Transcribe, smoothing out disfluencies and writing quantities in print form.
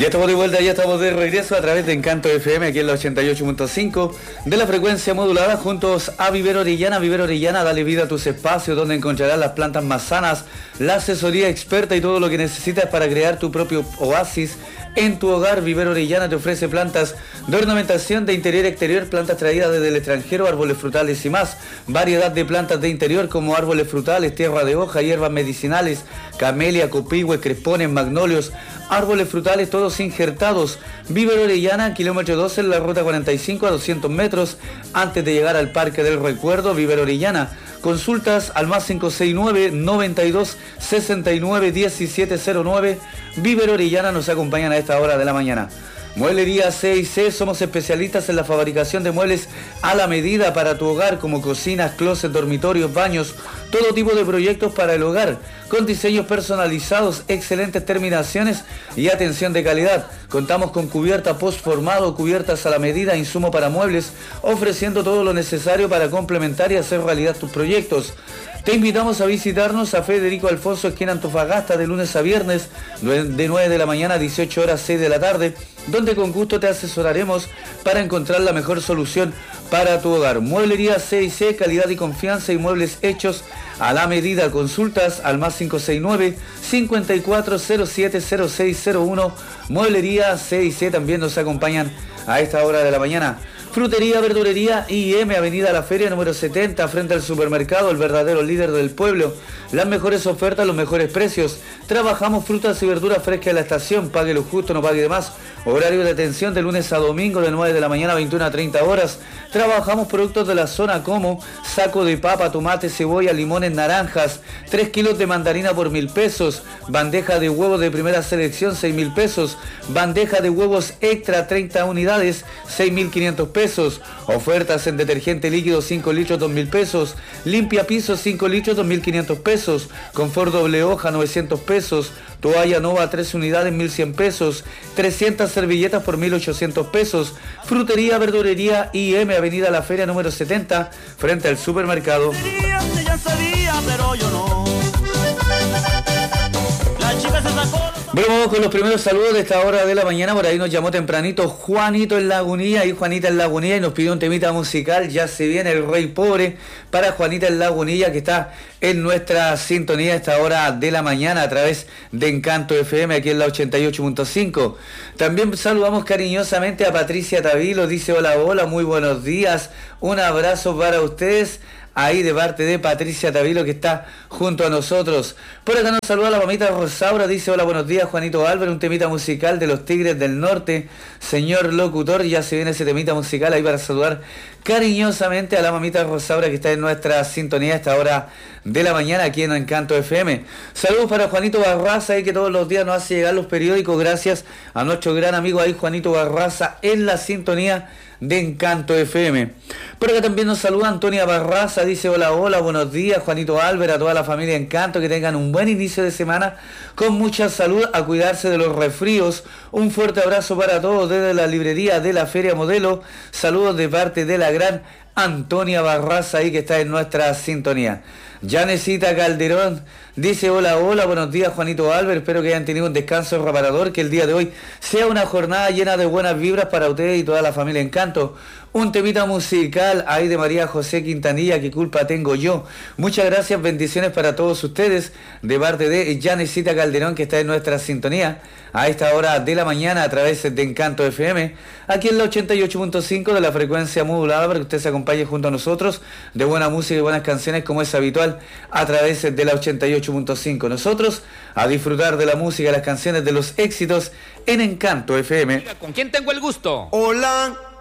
Ya estamos de vuelta, ya estamos de regreso a través de Encanto FM, aquí en la 88.5 de la frecuencia modulada, juntos a Vivero Orellana. Vivero Orellana, dale vida a tus espacios, donde encontrarás las plantas más sanas, la asesoría experta y todo lo que necesitas para crear tu propio oasis en tu hogar. Vivero Orellana te ofrece plantas de ornamentación de interior y exterior, plantas traídas desde el extranjero, árboles frutales y más. Variedad de plantas de interior como árboles frutales, tierra de hoja, hierbas medicinales, camelia, copihue, crespones, magnolios, árboles frutales todos injertados. Vivero Orellana, kilómetro 12 en la ruta 45 a 200 metros antes de llegar al Parque del Recuerdo. Vivero Orellana. Consultas al más 569 92 69 1709. Vivero Orellana nos acompañan a esta hora de la mañana. Mueblería C&C, somos especialistas en la fabricación de muebles a la medida para tu hogar, como cocinas, closets, dormitorios, baños, todo tipo de proyectos para el hogar, con diseños personalizados, excelentes terminaciones y atención de calidad. Contamos con cubierta postformado, cubiertas a la medida, insumo para muebles, ofreciendo todo lo necesario para complementar y hacer realidad tus proyectos. Te invitamos a visitarnos a Federico Alfonso, esquina Antofagasta, de lunes a viernes, de 9 de la mañana a 18 horas 6 de la tarde, donde con gusto te asesoraremos para encontrar la mejor solución para tu hogar. Mueblería C&C, calidad y confianza y muebles hechos a la medida. Consultas al más 569 54070601. Mueblería C&C también nos acompañan a esta hora de la mañana. Frutería, verdurería IM, Avenida La Feria número 70, frente al supermercado, el verdadero líder del pueblo. Las mejores ofertas, los mejores precios. Trabajamos frutas y verduras frescas en la estación, pague lo justo, no pague de más. Horario de atención de lunes a domingo de 9 de la mañana a 21 a 30 horas. Trabajamos productos de la zona como saco de papa, tomate, cebolla, limones, naranjas, 3 kilos de mandarina por 1.000 pesos, bandeja de huevos de primera selección 6.000 pesos, bandeja de huevos extra 30 unidades 6.500 pesos, ofertas en detergente líquido 5 litros 2.000 pesos, limpia pisos 5 litros 2.500 pesos, confort doble hoja 900 pesos, toalla Nova 3 unidades 1.100 pesos, 300 servilletas por 1.800 pesos. Frutería, verdurería IM, Avenida La Feria número 70, frente al supermercado. Bueno, vamos con los primeros saludos de esta hora de la mañana. Por ahí nos llamó tempranito Juanito en Lagunilla, y Juanita en Lagunilla, y nos pidió un temita musical. Ya se viene el Rey Pobre para Juanita en Lagunilla, que está en nuestra sintonía a esta hora de la mañana a través de Encanto FM aquí en la 88.5. También saludamos cariñosamente a Patricia Tavilo, dice hola, hola, muy buenos días, un abrazo para ustedes. Ahí de parte de Patricia Tavilo, que está junto a nosotros. Por acá nos saluda la mamita Rosaura, dice hola, buenos días Juanito Álvarez, un temita musical de los Tigres del Norte. Señor locutor, ya se viene ese temita musical ahí para saludar cariñosamente a la mamita Rosaura, que está en nuestra sintonía a esta hora de la mañana aquí en Encanto FM. Saludos para Juanito Barraza, ahí que todos los días nos hace llegar los periódicos, gracias a nuestro gran amigo ahí Juanito Barraza en la sintonía de Encanto FM. Por acá también nos saluda Antonia Barraza, dice hola, hola, buenos días Juanito Álvarez, a toda la familia Encanto, que tengan un buen inicio de semana con mucha salud, a cuidarse de los resfríos. Un fuerte abrazo para todos desde la librería de la Feria Modelo. Saludos de parte de la gran Antonia Barraza ahí que está en nuestra sintonía. Janecita Calderón dice hola, hola, buenos días Juanito Álvarez, espero que hayan tenido un descanso reparador, que el día de hoy sea una jornada llena de buenas vibras para ustedes y toda la familia Encanto. Un temita musical ahí de María José Quintanilla, ¿qué culpa tengo yo? Muchas gracias, bendiciones para todos ustedes de parte de Janecita Calderón, que está en nuestra sintonía a esta hora de la mañana a través de Encanto FM, aquí en la 88.5 de la frecuencia modulada, para que usted se acompañe junto a nosotros de buena música y buenas canciones como es habitual a través de la 88.5. Nosotros a disfrutar de la música y las canciones de los éxitos en Encanto FM. ¿Con quién tengo el gusto? Hola.